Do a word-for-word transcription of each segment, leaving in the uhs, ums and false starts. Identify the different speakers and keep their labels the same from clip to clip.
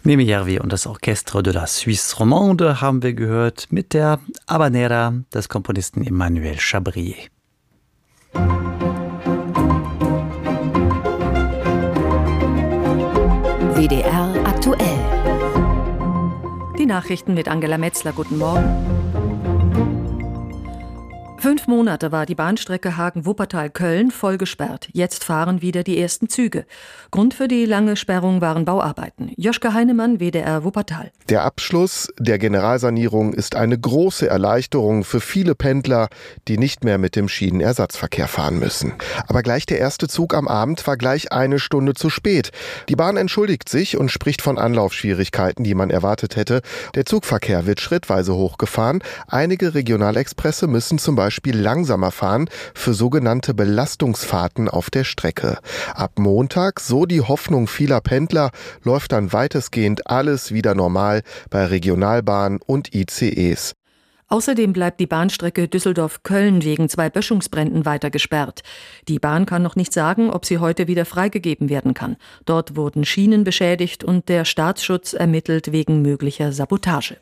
Speaker 1: Mimi Järvi und das Orchestre de la Suisse Romande haben wir gehört mit der Habanera des Komponisten Emmanuel Chabrier.
Speaker 2: W D R aktuell.
Speaker 3: Die Nachrichten mit Angela Metzler. Guten Morgen. Fünf Monate war die Bahnstrecke Hagen-Wuppertal-Köln voll gesperrt. Jetzt fahren wieder die ersten Züge. Grund für die lange Sperrung waren Bauarbeiten. Joschka Heinemann, W D R Wuppertal.
Speaker 4: Der Abschluss der Generalsanierung ist eine große Erleichterung für viele Pendler, die nicht mehr mit dem Schienenersatzverkehr fahren müssen. Aber gleich der erste Zug am Abend war gleich eine Stunde zu spät. Die Bahn entschuldigt sich und spricht von Anlaufschwierigkeiten, die man erwartet hätte. Der Zugverkehr wird schrittweise hochgefahren. Einige Regionalexpresse müssen zum Beispiel Beispiel langsamer fahren für sogenannte Belastungsfahrten auf der Strecke. Ab Montag, so die Hoffnung vieler Pendler, läuft dann weitestgehend alles wieder normal bei Regionalbahnen und I C Es.
Speaker 3: Außerdem bleibt die Bahnstrecke Düsseldorf-Köln wegen zwei Böschungsbränden weiter gesperrt. Die Bahn kann noch nicht sagen, ob sie heute wieder freigegeben werden kann. Dort wurden Schienen beschädigt und der Staatsschutz ermittelt wegen möglicher Sabotage.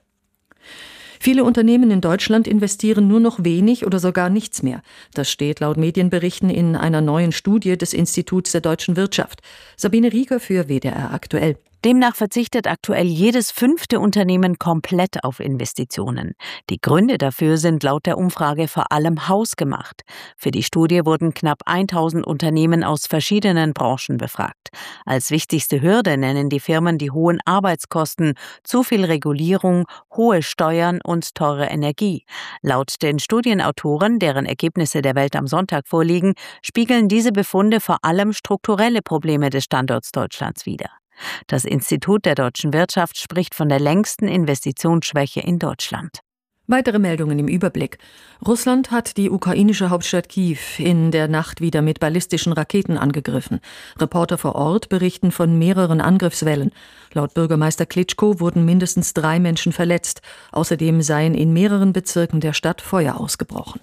Speaker 3: Viele Unternehmen in Deutschland investieren nur noch wenig oder sogar nichts mehr. Das steht laut Medienberichten in einer neuen Studie des Instituts der deutschen Wirtschaft. Sabine Rieger für W D R aktuell.
Speaker 2: Demnach verzichtet aktuell jedes fünfte Unternehmen komplett auf Investitionen. Die Gründe dafür sind laut der Umfrage vor allem hausgemacht. Für die Studie wurden knapp tausend Unternehmen aus verschiedenen Branchen befragt. Als wichtigste Hürde nennen die Firmen die hohen Arbeitskosten, zu viel Regulierung, hohe Steuern und teure Energie. Laut den Studienautoren, deren Ergebnisse der Welt am Sonntag vorliegen, spiegeln diese Befunde vor allem strukturelle Probleme des Standorts Deutschlands wider. Das Institut der deutschen Wirtschaft spricht von der längsten Investitionsschwäche in Deutschland.
Speaker 3: Weitere Meldungen im Überblick. Russland hat die ukrainische Hauptstadt Kiew in der Nacht wieder mit ballistischen Raketen angegriffen. Reporter vor Ort berichten von mehreren Angriffswellen. Laut Bürgermeister Klitschko wurden mindestens drei Menschen verletzt. Außerdem seien in mehreren Bezirken der Stadt Feuer ausgebrochen.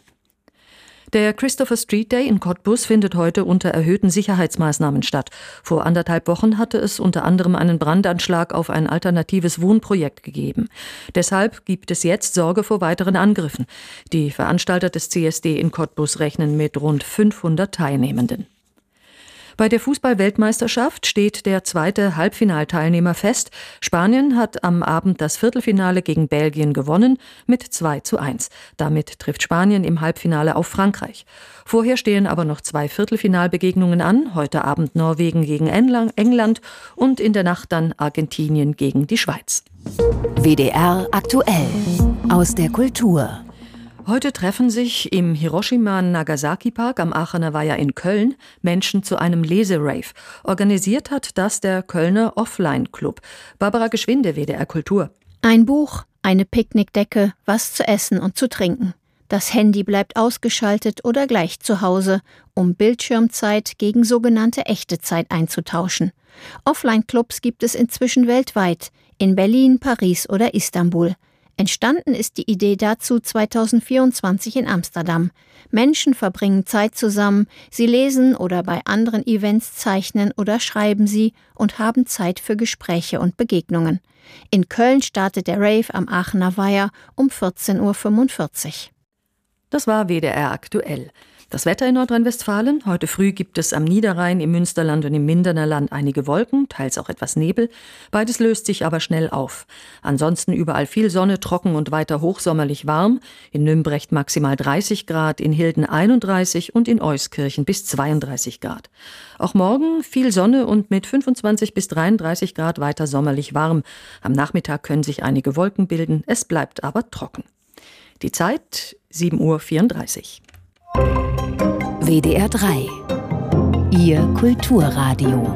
Speaker 3: Der Christopher Street Day in Cottbus findet heute unter erhöhten Sicherheitsmaßnahmen statt. Vor anderthalb Wochen hatte es unter anderem einen Brandanschlag auf ein alternatives Wohnprojekt gegeben. Deshalb gibt es jetzt Sorge vor weiteren Angriffen. Die Veranstalter des C S D in Cottbus rechnen mit rund fünfhundert Teilnehmenden. Bei der Fußball-Weltmeisterschaft steht der zweite Halbfinalteilnehmer fest. Spanien hat am Abend das Viertelfinale gegen Belgien gewonnen mit zwei zu eins. Damit trifft Spanien im Halbfinale auf Frankreich. Vorher stehen aber noch zwei Viertelfinalbegegnungen an. Heute Abend Norwegen gegen England und in der Nacht dann Argentinien gegen die Schweiz.
Speaker 2: W D R aktuell aus der Kultur.
Speaker 3: Heute treffen sich im Hiroshima-Nagasaki-Park am Aachener Weiher in Köln Menschen zu einem Leserave. Organisiert hat das der Kölner Offline-Club. Barbara Geschwinde, W D R Kultur.
Speaker 5: Ein Buch, eine Picknickdecke, was zu essen und zu trinken. Das Handy bleibt ausgeschaltet oder gleich zu Hause, um Bildschirmzeit gegen sogenannte echte Zeit einzutauschen. Offline-Clubs gibt es inzwischen weltweit, in Berlin, Paris oder Istanbul. Entstanden ist die Idee dazu zweitausendvierundzwanzig in Amsterdam. Menschen verbringen Zeit zusammen, sie lesen oder bei anderen Events zeichnen oder schreiben sie und haben Zeit für Gespräche und Begegnungen. In Köln startet der Rave am Aachener Weiher um vierzehn Uhr fünfundvierzig.
Speaker 3: Das war W D R aktuell. Das Wetter in Nordrhein-Westfalen. Heute früh gibt es am Niederrhein, im Münsterland und im Mindener Land einige Wolken, teils auch etwas Nebel. Beides löst sich aber schnell auf. Ansonsten überall viel Sonne, trocken und weiter hochsommerlich warm. In Nümbrecht maximal dreißig Grad, in Hilden einunddreißig und in Euskirchen bis zweiunddreißig Grad. Auch morgen viel Sonne und mit fünfundzwanzig bis dreiunddreißig Grad weiter sommerlich warm. Am Nachmittag können sich einige Wolken bilden, es bleibt aber trocken. Die Zeit sieben Uhr vierunddreißig.
Speaker 2: W D R drei. Ihr Kulturradio.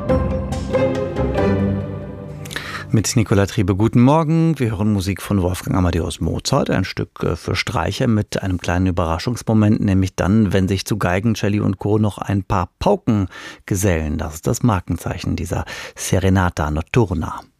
Speaker 1: Mit Nicola Triebe, guten Morgen. Wir hören Musik von Wolfgang Amadeus Mozart, ein Stück für Streicher mit einem kleinen Überraschungsmoment, nämlich dann, wenn sich zu Geigen, Cello und Co. noch ein paar Pauken gesellen. Das ist das Markenzeichen dieser Serenata Notturna.